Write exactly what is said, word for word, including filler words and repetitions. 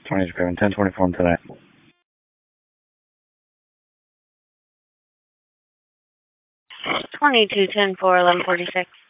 twenty Craven, ten twenty-four today. Twenty-two ten four eleven forty-six.